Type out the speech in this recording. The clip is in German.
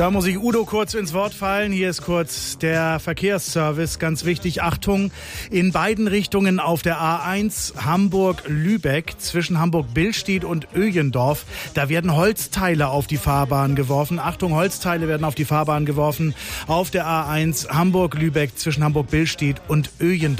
Da muss ich Udo kurz ins Wort fallen. Hier ist kurz der Verkehrsservice. Ganz wichtig, Achtung, in beiden Richtungen auf der A1 Hamburg-Lübeck zwischen Hamburg-Billstedt und Öjendorf. Da werden Holzteile auf die Fahrbahn geworfen. Achtung, Holzteile werden auf die Fahrbahn geworfen. Auf der A1 Hamburg-Lübeck zwischen Hamburg-Billstedt und Öjendorf.